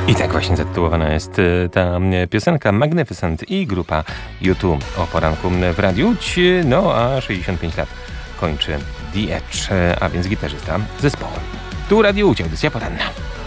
I tak właśnie zatytułowana jest ta piosenka Magnificent i grupa U2 o poranku w radiu. No a 65 lat kończy The Edge, a więc gitarzysta zespołu. Tu Radio Łódź, audycja poranna.